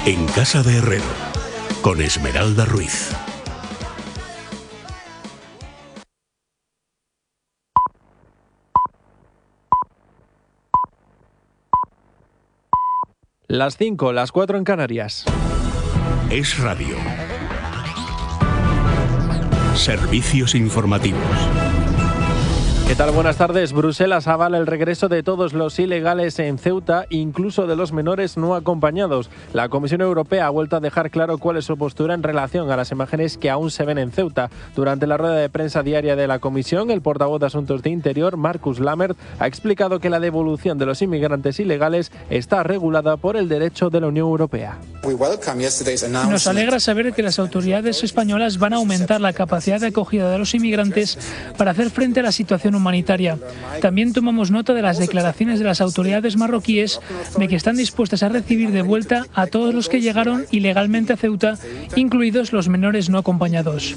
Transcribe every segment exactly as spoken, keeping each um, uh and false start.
En Casa de Herrero, con Esmeralda Ruiz. Las cinco, las cuatro en Canarias. Es Radio. Servicios informativos. ¿Qué tal? Buenas tardes. Bruselas avala el regreso de todos los ilegales en Ceuta, incluso de los menores no acompañados. La Comisión Europea ha vuelto a dejar claro cuál es su postura en relación a las imágenes que aún se ven en Ceuta. Durante la rueda de prensa diaria de la Comisión, el portavoz de Asuntos de Interior, Markus Lammert, ha explicado que la devolución de los inmigrantes ilegales está regulada por el derecho de la Unión Europea. Nos alegra saber que las autoridades españolas van a aumentar la capacidad de acogida de los inmigrantes para hacer frente a la situación humanitaria. También tomamos nota de las declaraciones de las autoridades marroquíes de que están dispuestas a recibir de vuelta a todos los que llegaron ilegalmente a Ceuta, incluidos los menores no acompañados.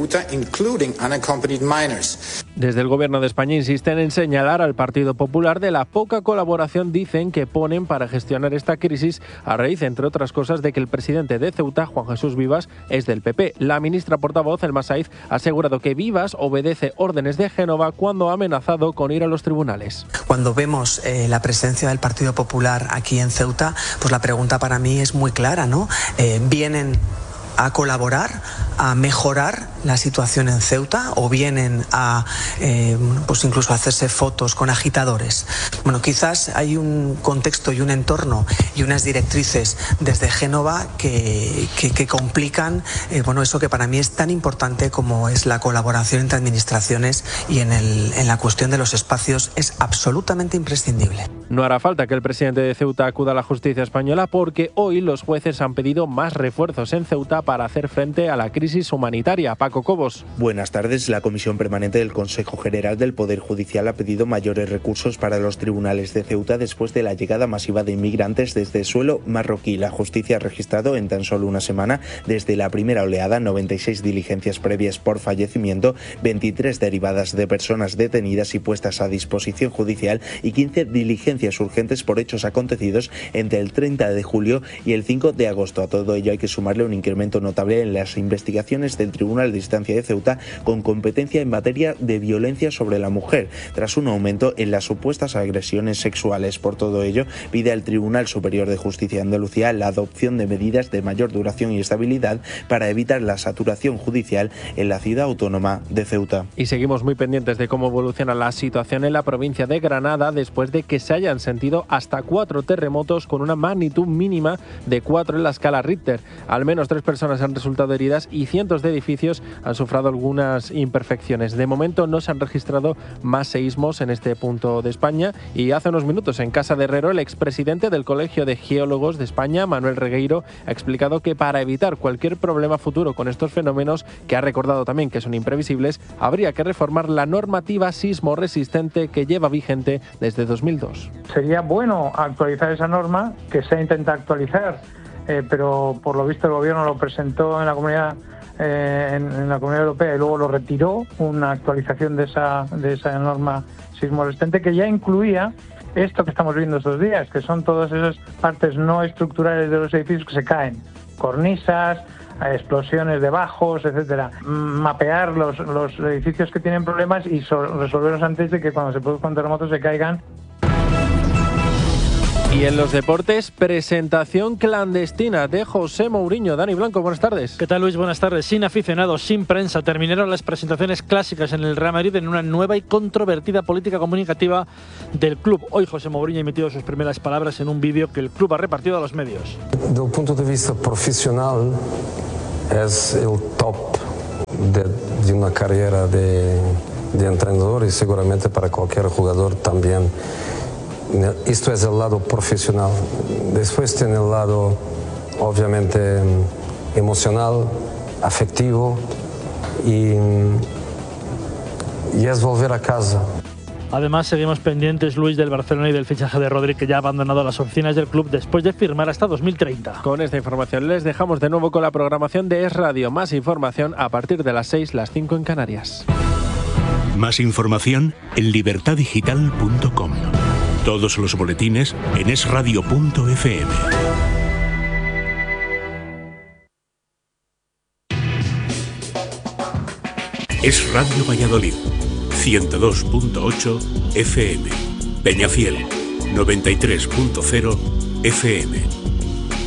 Desde el Gobierno de España insisten en señalar al Partido Popular de la poca colaboración, dicen, que ponen para gestionar esta crisis, a raíz, entre otras cosas, de que el presidente de Ceuta, Juan Jesús Vivas, es del P P. La ministra portavoz, Elma Saiz, ha asegurado que Vivas obedece órdenes de Génova cuando ha amenazado con ir a los tribunales. Cuando vemos eh, la presencia del Partido Popular aquí en Ceuta, pues la pregunta para mí es muy clara, ¿no? Eh, ¿Vienen a colaborar, a mejorar la situación en Ceuta, o vienen a eh, pues incluso a hacerse fotos con agitadores? Bueno, quizás hay un contexto y un entorno y unas directrices desde Génova que, que, que complican eh, bueno, eso que para mí es tan importante como es la colaboración entre administraciones, y en, el, en la cuestión de los espacios es absolutamente imprescindible. No hará falta que el presidente de Ceuta acuda a la justicia española, porque hoy los jueces han pedido más refuerzos en Ceuta para hacer frente a la crisis humanitaria. Paco Cobos. Buenas tardes. La Comisión Permanente del Consejo General del Poder Judicial ha pedido mayores recursos para los tribunales de Ceuta después de la llegada masiva de inmigrantes desde suelo marroquí. La justicia ha registrado en tan solo una semana, desde la primera oleada, noventa y seis diligencias previas por fallecimiento, veintitrés derivadas de personas detenidas y puestas a disposición judicial, y quince diligencias urgentes por hechos acontecidos entre el treinta de julio y el cinco de agosto. A todo ello hay que sumarle un incremento notable en las investigaciones del Tribunal de Instancia de Ceuta, con competencia en materia de violencia sobre la mujer, tras un aumento en las supuestas agresiones sexuales. Por todo ello, pide al Tribunal Superior de Justicia de Andalucía la adopción de medidas de mayor duración y estabilidad para evitar la saturación judicial en la ciudad autónoma de Ceuta. Y seguimos muy pendientes de cómo evoluciona la situación en la provincia de Granada, después de que se hayan sentido hasta cuatro terremotos con una magnitud mínima de cuatro en la escala Richter. Al menos tres personas han resultado heridas y cientos de edificios han sufrido algunas imperfecciones. De momento no se han registrado más seísmos en este punto de España, y hace unos minutos en Casa de Herrero el expresidente del Colegio de Geólogos de España, Manuel Regueiro, ha explicado que para evitar cualquier problema futuro con estos fenómenos, que ha recordado también que son imprevisibles, habría que reformar la normativa sismo resistente que lleva vigente desde dos mil dos. Sería bueno actualizar esa norma, que se intenta actualizar, eh, pero por lo visto el gobierno lo presentó en la comunidad eh, en, en la Comunidad Europea y luego lo retiró, una actualización de esa de esa norma sismo resistente que ya incluía esto que estamos viendo estos días, que son todas esas partes no estructurales de los edificios que se caen, cornisas, explosiones de bajos, etcétera. Mapear los, los edificios que tienen problemas y so, resolverlos antes de que cuando se produzcan terremotos se caigan. Y en los deportes, presentación clandestina de José Mourinho. Dani Blanco, buenas tardes. ¿Qué tal, Luis? Buenas tardes. Sin aficionados, sin prensa, terminaron las presentaciones clásicas en el Real Madrid en una nueva y controvertida política comunicativa del club. Hoy José Mourinho ha emitido sus primeras palabras en un vídeo que el club ha repartido a los medios. Desde el punto de vista profesional, es el top de, de una carrera de, de entrenador, y seguramente para cualquier jugador también. Esto es el lado profesional. Después tiene el lado, obviamente, emocional, afectivo, y, y es volver a casa. Además, seguimos pendientes, Luis, del Barcelona y del fichaje de Rodri, que ya ha abandonado las oficinas del club después de firmar hasta dos mil treinta. Con esta información les dejamos de nuevo con la programación de Es Radio. Más información a partir de las seis, las cinco en Canarias. Más información en libertad digital punto com. Todos los boletines en es radio punto efe eme. Es Radio Valladolid, ciento dos punto ocho F M. Peñafiel, noventa y tres punto cero F M.